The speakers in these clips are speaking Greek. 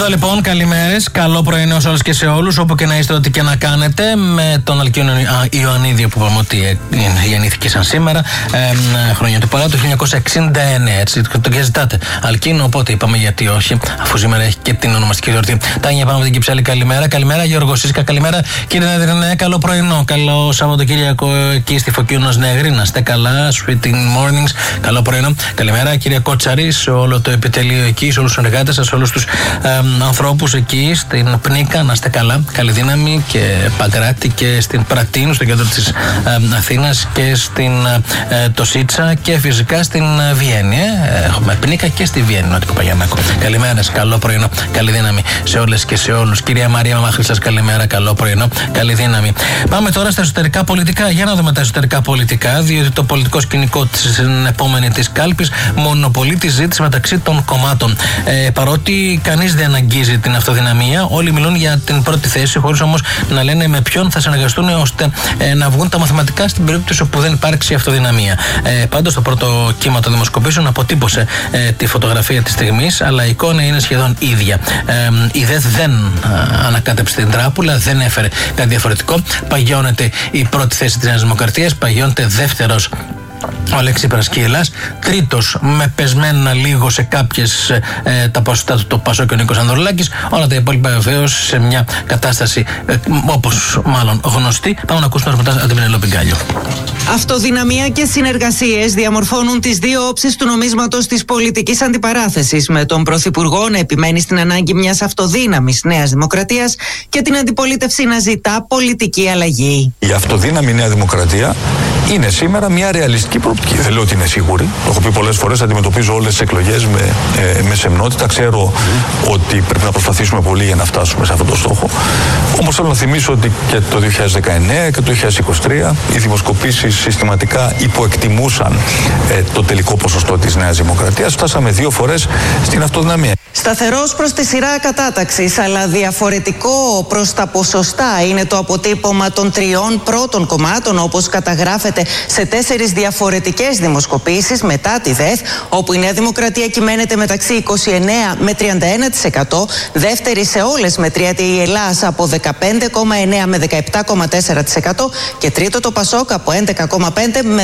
Εδώ λοιπόν, καλημέρες, καλό πρωινό σε όλους και σε όλους, όπου και να είστε, ό,τι και να κάνετε, με τον Αλκίνο Ιωαννίδη, που είπαμε ότι γεννήθηκε σαν σήμερα, χρόνια του παρά, το 1969, έτσι, το διαζητάτε Αλκίνο, οπότε είπαμε γιατί όχι, αφού σήμερα έχει και την ονομαστική γιορτή. Τάνια, πάμε από την Κυψέλη, καλημέρα. Καλημέρα, Γιώργο Σίσκα, καλημέρα, κύριε Νεδρινέ, καλό πρωινό, καλό Σαββατοκύριακο εκεί στη Φωκίωνος Νεαγρή, να είστε καλά, sweet mornings, καλό πρωινό. Καλημέρα, κύριε Κότσαρη, σε όλο το επιτελείο εκεί, σε όλους τους συνεργάτες σας, σε όλους τους ανθρώπους εκεί στην Πνίκα, να είστε καλά, καλή δύναμη, και Παγκράτη και στην Πρατίνου, στο κέντρο της Αθήνας, και στην Τοσίτσα, και φυσικά στην Βιέννη. Έχουμε Πνίκα και στη Βιέννη, Νότιο Παπαγιαννάκο. Καλημέρα, καλό πρωινό, καλή δύναμη σε όλες και σε όλους. Κυρία Μαρία Μαμαχρήστας, καλημέρα, καλό πρωινό, καλή δύναμη. Πάμε τώρα στα εσωτερικά πολιτικά. Για να δούμε τα εσωτερικά πολιτικά, διότι το πολιτικό σκηνικό στην επόμενη της κάλπης μονοπολεί τη ζήτηση μεταξύ των κομμάτων. Παρότι κανείς δεν αγγίζει την αυτοδυναμία, όλοι μιλούν για την πρώτη θέση, χωρίς όμως να λένε με ποιον θα συνεργαστούν ώστε να βγουν τα μαθηματικά στην περίπτωση όπου δεν υπάρξει αυτοδυναμία. Πάντως, το πρώτο κύμα των δημοσκοπήσεων αποτύπωσε τη φωτογραφία της στιγμής, αλλά η εικόνα είναι σχεδόν ίδια. Η ΔΕΘ δεν ανακάτεψε την τράπουλα, δεν έφερε κάτι διαφορετικό. Παγιώνεται η πρώτη θέση της Νέας Δημοκρατίας, παγιώνεται δεύτερος ο Αλέξη Πρασκύλας, τρίτος με πεσμένα λίγο σε κάποιες τα ποσοστά του το Πασό και ο Νίκος Ανδρουλάκης, όλα τα υπόλοιπα βεβαίως σε μια κατάσταση όπως μάλλον γνωστή. Πάμε να ακούσουμε ρεπορτάζ από την Πενελόπη Γκάλιο. Αυτοδυναμία και συνεργασίες διαμορφώνουν τις δύο όψεις του νομίσματος της πολιτικής αντιπαράθεσης, με τον Πρωθυπουργό να επιμένει στην ανάγκη μιας αυτοδύναμης Νέας Δημοκρατίας και την αντιπολίτευση να ζητά πολιτική αλλαγή. Η αυτοδύναμη Νέα Δημοκρατία είναι σήμερα μια ρεαλιστική προοπτική. Δεν λέω ότι είναι σίγουρη. Το έχω πει πολλές φορές. Αντιμετωπίζω όλες τις εκλογές με σεμνότητα. Ξέρω ότι πρέπει να προσπαθήσουμε πολύ για να φτάσουμε σε αυτόν τον στόχο. Όμως θέλω να θυμίσω ότι και το 2019 και το 2023 οι δημοσκοπήσεις συστηματικά υποεκτιμούσαν το τελικό ποσοστό της Νέας Δημοκρατίας. Φτάσαμε 2 φορές στην αυτοδυναμία. Σταθερός προς τη σειρά κατάταξης, αλλά διαφορετικό προς τα ποσοστά είναι το αποτύπωμα των 3 πρώτων κομμάτων, όπως καταγράφεται σε 4 διαφορετικές δημοσκοπήσεις μετά τη ΔΕΘ, όπου η Νέα Δημοκρατία κυμαίνεται μεταξύ 29 με 31%, δεύτερη σε όλες μετριέται η Ελλάς από 15,9 με 17,4% και τρίτο το Πασόκ από 11,5 με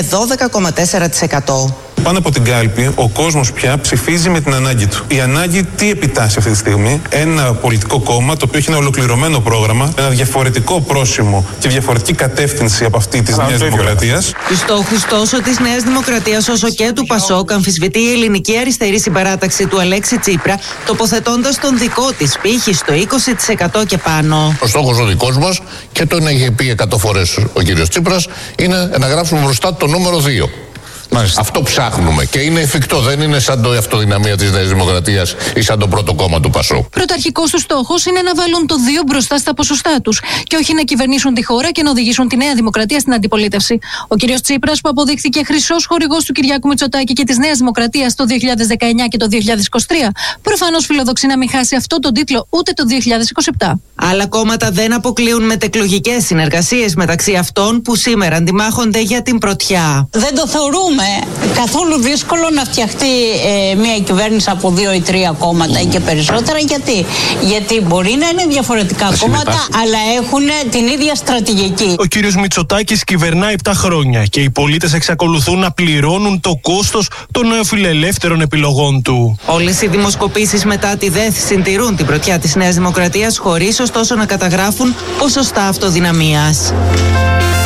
12,4%. Πάνω από την κάλπη, ο κόσμος πια ψηφίζει με την ανάγκη του. Η ανάγκη τι επιτάσσει αυτή τη στιγμή? Ένα πολιτικό κόμμα το οποίο έχει ένα ολοκληρωμένο πρόγραμμα, ένα διαφορετικό πρόσημο και διαφορετική κατεύθυνση από αυτή της Νέας Δημοκρατίας. Τους στόχους τόσο της Νέας Δημοκρατίας όσο και του Πασόκ αμφισβητεί η ελληνική αριστερή συμπαράταξη του Αλέξη Τσίπρα, τοποθετώντας τον δικό της πύχη στο 20% και πάνω. Ο στόχος ο δικός μας, και το έχει πει 100 φορές ο κύριος Τσίπρας, είναι να γράψουμε μπροστά το νούμερο 2. Μάλιστα. Αυτό ψάχνουμε και είναι εφικτό. Δεν είναι σαν το αυτοδυναμία της Νέας Δημοκρατίας ή σαν το πρώτο κόμμα του Πασόκ. Πρωταρχικός τους στόχος είναι να βάλουν το 2 μπροστά στα ποσοστά τους και όχι να κυβερνήσουν τη χώρα και να οδηγήσουν τη Νέα Δημοκρατία στην αντιπολίτευση. Ο κύριος Τσίπρας, που αποδείχθηκε χρυσός χορηγός του Κυριάκου Μητσοτάκη και της Νέας Δημοκρατίας το 2019 και το 2023, προφανώς φιλοδοξεί να μην χάσει αυτό τον τίτλο ούτε το 2027. Άλλα κόμματα δεν αποκλείουν μετεκλογικές συνεργασίες μεταξύ αυτών που σήμερα αντιμάχονται για την πρωτιά. Δεν το θεωρούμε καθόλου δύσκολο να φτιαχτεί μια κυβέρνηση από 2 ή 3 κόμματα ή και περισσότερα. Γιατί μπορεί να είναι διαφορετικά κόμματα, αλλά έχουν την ίδια στρατηγική. Ο κύριος Μητσοτάκης κυβερνά 7 χρόνια και οι πολίτες εξακολουθούν να πληρώνουν το κόστος των νεοφιλελεύθερων επιλογών του. Όλες οι δημοσκοπήσεις μετά τη ΔΕΘ συντηρούν την πρωτιά της Νέας Δημοκρατίας, χωρίς ωστόσο να καταγράφουν ποσοστά αυτοδυναμίας.